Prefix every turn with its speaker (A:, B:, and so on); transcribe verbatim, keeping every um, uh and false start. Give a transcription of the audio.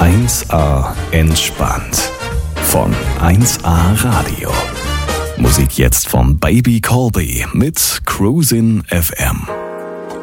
A: eins A entspannt von eins A Radio. Musik jetzt von Baby Colby mit Cruisin' F M.